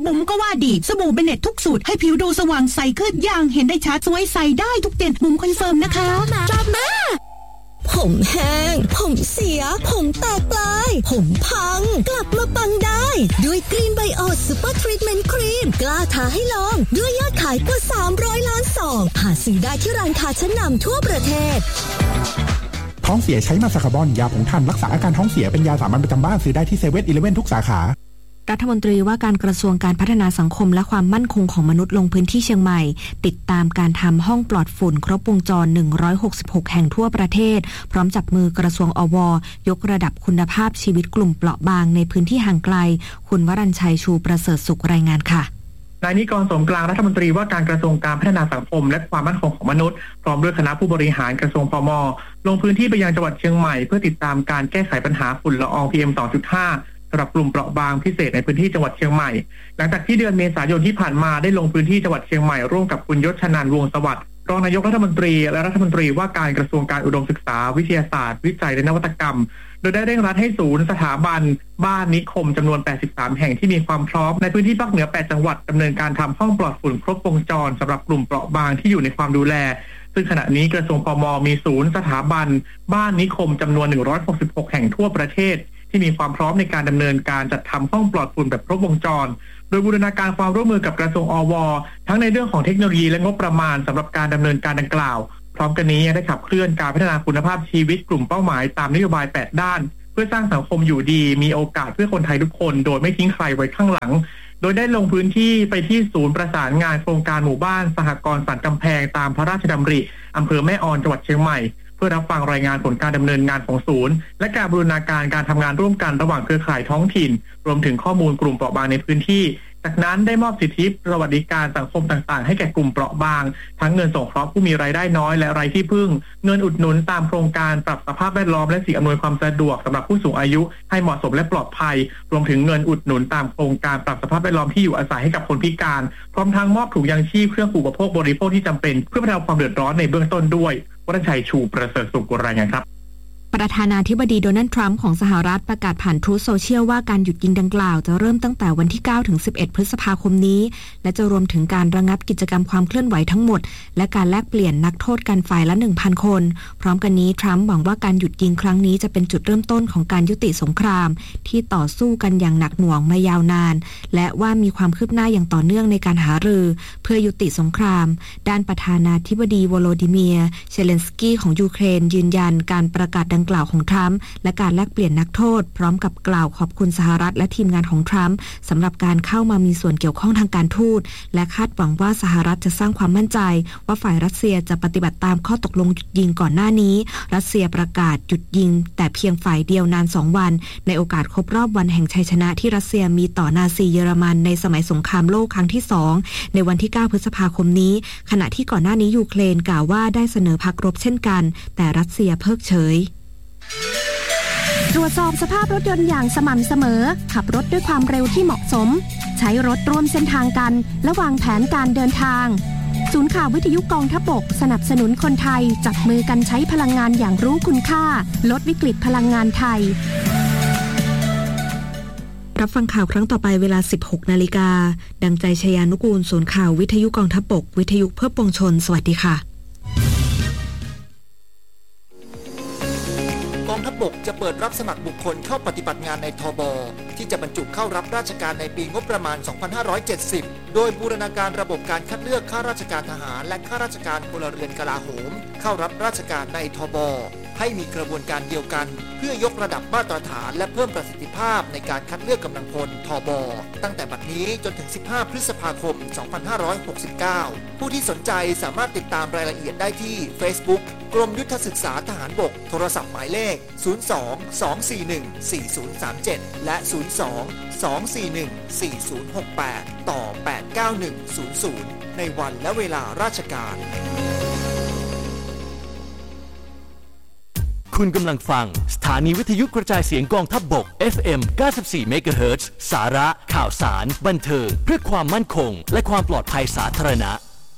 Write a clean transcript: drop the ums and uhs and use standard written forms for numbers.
บุ๋มก็ว่าดีสบู่เบเน็ตทุกสูตรให้ผิวดูสว่างใสขึ้นอย่างเห็นได้ชัดสวยใสได้ทุกเดือนบุ๋มคอนเฟิร์มนะคะจับมาผมแห้งผมเสียผมแตกปลายผมพังกลับมาปังได้ด้วยกรีนไบโอซูเปอร์ทรีทเมนต์ครีมกล้าท้าให้ลองด้วยยอดขายกว่า300 ล้านซองหาซื้อได้ที่ร้านค้าชั้นนำทั่วประเทศท้องเสียใช้มาซาคาบอนยาผงถ่านรักษาอาการท้องเสียเป็นยาสามัญประจำบ้านซื้อได้ที่7-11 ทุกสาขารัฐมนตรีว่าการกระทรวงการพัฒนาสังคมและความมั่นคงของมนุษย์ลงพื้นที่เชียงใหม่ติดตามการทำห้องปลอดฝุ่นครบวงจร166แห่งทั่วประเทศพร้อมจับมือกระทรวงอวยกระดับคุณภาพชีวิตกลุ่มเปราะบางในพื้นที่ห่างไกลคุณวรัญชัยชูประเสริฐสุขรายงานค่ะนายนิกร สมกลางรัฐมนตรีว่าการกระทรวงการพัฒนาสังคมและความมั่นคงของมนุษย์พร้อมด้วยคณะผู้บริหารกระทรวงพม.ลงพื้นที่ไปยังจังหวัดเชียงใหม่เพื่อติดตามการแก้ไขปัญหาฝุ่นละออง PM 2.5 สำหรับกลุ่มเปราะบางพิเศษในพื้นที่จังหวัดเชียงใหม่หลังจากที่เดือนเมษายนที่ผ่านมาได้ลงพื้นที่จังหวัดเชียงใหม่ร่วมกับคุณยศชนันท์วงศ์สวัสดิ์รองนายกรัฐมนตรีและรัฐมนตรีว่าการกระทรวงการอุดมศึกษาวิทยาศาสตร์วิจัยและนวัตกรรมโดยได้เร่งรัดให้ศูนย์สถาบันบ้านนิคมจำนวน83แห่งที่มีความพร้อมในพื้นที่ภาคเหนือ8จังหวัดดำเนินการทำห้องปลอดฝุ่นครบวงจรสำหรับกลุ่มเปราะบางที่อยู่ในความดูแลซึ่งขณะนี้กระทรวงพม.มีศูนย์สถาบันบ้านนิคมจำนวน166แห่งทั่วประเทศที่มีความพร้อมในการดำเนินการจัดทำห้องปลอดฝุ่นแบบครบวงจรโดยบูรณาการความร่วมมือกับกระทรวงอว.ทั้งในเรื่องของเทคโนโลยีและงบประมาณสำหรับการดำเนินการดังกล่าวพร้อมกันนี้ยังได้ขับเคลื่อนการพัฒนาคุณภาพชีวิตกลุ่มเป้าหมายตามนโยบาย8ด้านเพื่อสร้างสังคมอยู่ดีมีโอกาสเพื่อคนไทยทุกคนโดยไม่ทิ้งใครไว้ข้างหลังโดยได้ลงพื้นที่ไปที่ศูนย์ประสานงานโครงการหมู่บ้านสหกรณ์สันกำแพงตามพระราชดำริอำเภอแม่ออนจังหวัดเชียงใหม่เพื่อรับฟังรายงานผลการดำเนินงานของศูนย์และการบูรณาการการทำงานร่วมกันระหว่างเครือข่ายท้องถิ่นรวมถึงข้อมูลกลุ่มเปราะบางในพื้นที่จากนั้นได้มอบสิทธิสวัสดิการสังคมต่างๆให้แก่กลุ่มเปราะบางทั้งเงินสงเคราะห์ผู้มีรายได้น้อยและไร้ที่พึ่งเงินอุดหนุนตามโครงการปรับสภาพแวดล้อมและสิ่งอำนวยความสะดวกสำหรับผู้สูงอายุให้เหมาะสมและปลอดภัยรวมถึงเงินอุดหนุนตามโครงการปรับสภาพแวดล้อมที่อยู่อาศัยให้กับคนพิการพร้อมทั้งมอบถุงยางชีพเครื่องอุปโภคบริโภคที่จำเป็นเพื่อบรรเทาความเดือดร้อนในเบื้องต้นด้วยวรัญชัยชูประเสริฐสุขรายงานครับประธานาธิบดีโดนัลด์ทรัมป์ของสหรัฐประกาศผ่านทรูธโซเชียลว่าการหยุดยิงดังกล่าวจะเริ่มตั้งแต่วันที่9ถึง11พฤษภาคมนี้และจะรวมถึงการระงับกิจกรรมความเคลื่อนไหวทั้งหมดและการแลกเปลี่ยนนักโทษกันฝ่ายละ 1,000 คนพร้อมกันนี้ทรัมป์หวังว่าการหยุดยิงครั้งนี้จะเป็นจุดเริ่มต้นของการยุติสงครามที่ต่อสู้กันอย่างหนักหน่วงมายาวนานและว่ามีความคืบหน้าอย่างต่อเนื่องในการหารือเพื่อยุติสงครามด้านประธานาธิบดีโวโลดิเมียร์เชเลนสกี้ของยูเครนยืนยันการประกาศดังกล่าวของทรัมป์และการแลกเปลี่ยนนักโทษพร้อมกับกล่าวขอบคุณสหรัฐและทีมงานของทรัมป์สำหรับการเข้ามามีส่วนเกี่ยวข้องทางการทูตและคาดหวังว่าสหรัฐจะสร้างความมั่นใจว่าฝ่ายรัสเซียจะปฏิบัติตามข้อตกลงหยุดยิงก่อนหน้านี้รัสเซียประกาศหยุดยิงแต่เพียงฝ่ายเดียวนาน2วันในโอกาสครบรอบวันแห่งชัยชนะที่รัสเซียมีต่อนาซีเยอรมันในสมัยสงครามโลกครั้งที่2ในวันที่9พฤษภาคมนี้ขณะที่ก่อนหน้านี้ยูเครนกล่าวว่าได้เสนอพักรบเช่นกันแต่รัสเซียเพิกเฉยตรวจสอบสภาพรถยนต์อย่างสม่ำเสมอขับรถด้วยความเร็วที่เหมาะสมใช้รถร่วมเส้นทางกันและวางแผนการเดินทางศูนย์ข่าววิทยุกองทัพบกสนับสนุนคนไทยจับมือกันใช้พลังงานอย่างรู้คุณค่าลดวิกฤตพลังงานไทยรับฟังข่าวครั้งต่อไปเวลา 16 นาฬิกาดังใจชยานุกูลศูนย์ข่าววิทยุกองทัพบกวิทยุเพื่อปวงชนสวัสดีค่ะกองทัพบกจะเปิดรับสมัครบุคคลเข้าปฏิบัติงานในทบ.ที่จะบรรจุเข้ารับราชการในปีงบประมาณ 2570 โดยบูรณาการระบบการคัดเลือกข้าราชการทหารและข้าราชการพลเรือนกลาโหมเข้ารับราชการในทบ.ให้มีกระบวนการเดียวกันเพื่อยกระดับมาตรฐานและเพิ่มประสิทธิภาพในการคัดเลือกกำลังพลทบ.ตั้งแต่บัดนี้จนถึง 15 พฤษภาคม 2569 ผู้ที่สนใจสามารถติดตามรายละเอียดได้ที่ Facebook กรมยุทธศึกษาทหารบกโทรศัพท์หมายเลข 02-241-4037 และ 02-241-4068 ต่อ 89100 ในวันและเวลาราชการคุณกำลังฟังสถานีวิทยุกระจายเสียงกองทัพบก FM 94 MHz สาระข่าวสารบันเทิงเพื่อความมั่นคงและความปลอดภัยสาธารณะ